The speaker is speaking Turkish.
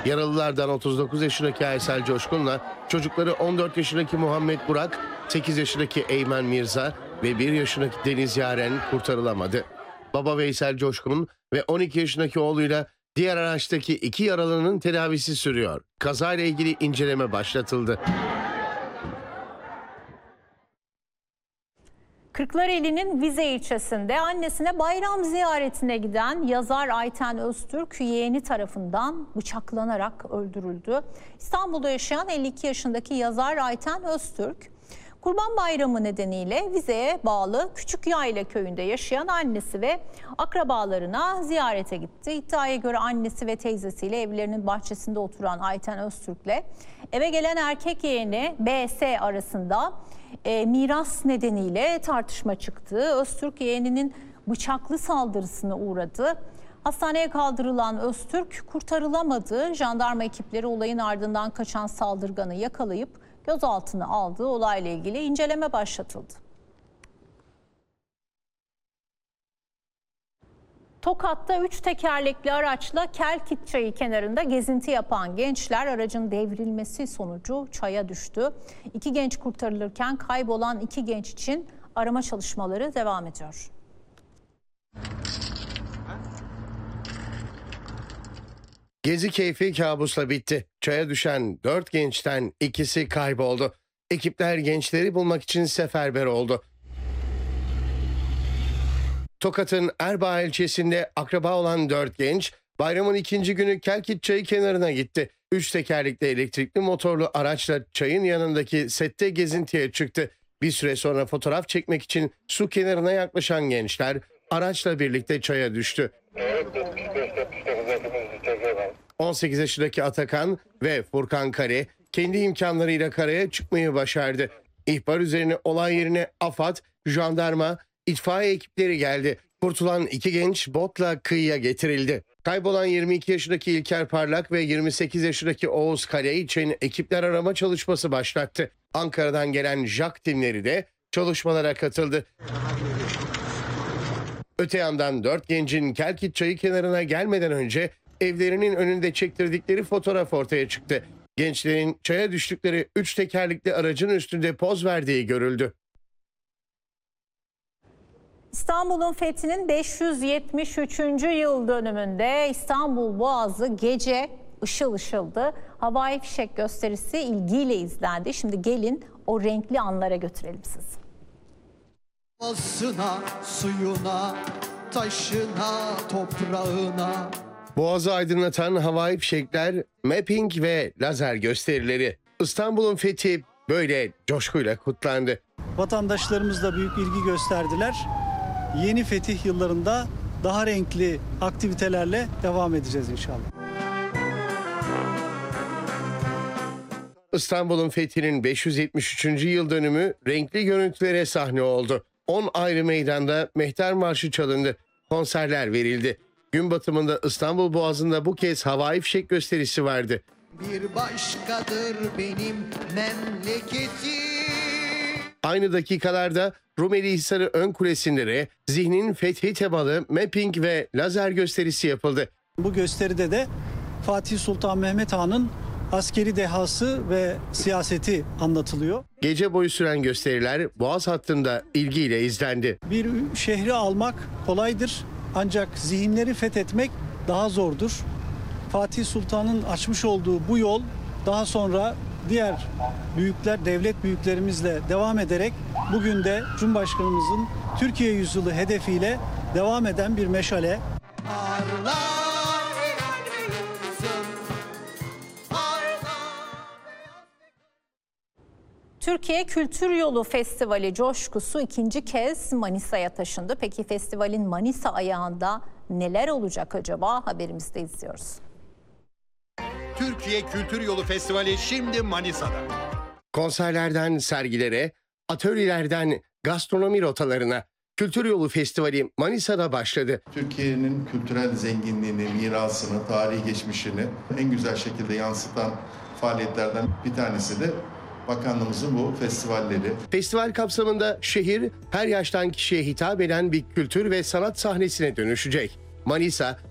Yaralılardan 39 yaşındaki Aysel Coşkun'la çocukları 14 yaşındaki Muhammed Burak, 8 yaşındaki Eymen Mirza ve 1 yaşındaki Deniz Yaren kurtarılamadı. Baba Veysel Coşkun ve 12 yaşındaki oğluyla diğer araçtaki 2 yaralının tedavisi sürüyor. Kazayla ilgili inceleme başlatıldı. Kırklareli'nin Vize ilçesinde annesine bayram ziyaretine giden yazar Ayten Öztürk yeğeni tarafından bıçaklanarak öldürüldü. İstanbul'da yaşayan 52 yaşındaki yazar Ayten Öztürk, Kurban Bayramı nedeniyle Vize'ye bağlı Küçükyayla köyünde yaşayan annesi ve akrabalarına ziyarete gitti. İddiaya göre annesi ve teyzesiyle evlerinin bahçesinde oturan Ayten Öztürk'le eve gelen erkek yeğeni BS arasında miras nedeniyle tartışma çıktı. Öztürk yeğeninin bıçaklı saldırısına uğradı. Hastaneye kaldırılan Öztürk kurtarılamadı. Jandarma ekipleri olayın ardından kaçan saldırganı yakalayıp gözaltına aldı. Olayla ilgili inceleme başlatıldı. Tokat'ta 3 tekerlekli araçla Kelkit Çayı kenarında gezinti yapan gençler aracın devrilmesi sonucu çaya düştü. 2 genç kurtarılırken kaybolan 2 genç için arama çalışmaları devam ediyor. Gezi keyfi kabusla bitti. Çaya düşen 4 gençten ikisi kayboldu. Ekipler gençleri bulmak için seferber oldu. Tokat'ın Erbaa ilçesinde akraba olan 4 genç bayramın 2. günü Kelkit Çayı kenarına gitti. 3 tekerlekli elektrikli motorlu araçla çayın yanındaki sette gezintiye çıktı. Bir süre sonra fotoğraf çekmek için su kenarına yaklaşan gençler araçla birlikte çaya düştü. 18 yaşındaki Atakan ve Furkan Kare kendi imkanlarıyla karaya çıkmayı başardı. İhbar üzerine olay yerine AFAD, jandarma, itfaiye ekipleri geldi. Kurtulan 2 genç botla kıyıya getirildi. Kaybolan 22 yaşındaki İlker Parlak ve 28 yaşındaki Oğuz Kale için ekipler arama çalışması başlattı. Ankara'dan gelen JAK timleri de çalışmalara katıldı. Öte yandan 4 gencin Kelkit Çayı kenarına gelmeden önce evlerinin önünde çektirdikleri fotoğraf ortaya çıktı. Gençlerin çaya düştükleri 3 tekerlekli aracın üstünde poz verdiği görüldü. İstanbul'un fethinin 573. yıl dönümünde İstanbul Boğazı gece ışıl ışıldı. Havai fişek gösterisi ilgiyle izlendi. Şimdi gelin o renkli anlara götürelim sizi. Boğazına, suyuna, taşına, toprağına. Boğazı aydınlatan havai fişekler, mapping ve lazer gösterileri. İstanbul'un fethi böyle coşkuyla kutlandı. Vatandaşlarımız da büyük ilgi gösterdiler. Yeni fetih yıllarında daha renkli aktivitelerle devam edeceğiz inşallah. İstanbul'un fethinin 573. yıl dönümü renkli görüntülere sahne oldu. 10 ayrı meydanda Mehter Marşı çalındı. Konserler verildi. Gün batımında İstanbul Boğazı'nda bu kez havai fişek gösterisi vardı. Bir başkadır benim memleketim. Aynı dakikalarda Rumeli Hisarı ön kulesinde zihnin fethi temalı mapping ve lazer gösterisi yapıldı. Bu gösteride de Fatih Sultan Mehmet Han'ın askeri dehası ve siyaseti anlatılıyor. Gece boyu süren gösteriler Boğaz hattında ilgiyle izlendi. Bir şehri almak kolaydır ancak zihinleri fethetmek daha zordur. Fatih Sultan'ın açmış olduğu bu yol daha sonra diğer büyükler, devlet büyüklerimizle devam ederek bugün de Cumhurbaşkanımızın Türkiye Yüzyılı hedefiyle devam eden bir meşale. Türkiye Kültür Yolu Festivali coşkusu 2. kez Manisa'ya taşındı. Peki festivalin Manisa ayağında neler olacak acaba? Haberimizde izliyoruz. Türkiye Kültür Yolu Festivali şimdi Manisa'da. Konserlerden sergilere, atölyelerden gastronomi rotalarına Kültür Yolu Festivali Manisa'da başladı. Türkiye'nin kültürel zenginliğini, mirasını, tarihi geçmişini en güzel şekilde yansıtan faaliyetlerden bir tanesi de bakanlığımızın bu festivalleri. Festival kapsamında şehir her yaştan kişiye hitap eden bir kültür ve sanat sahnesine dönüşecek. Manisa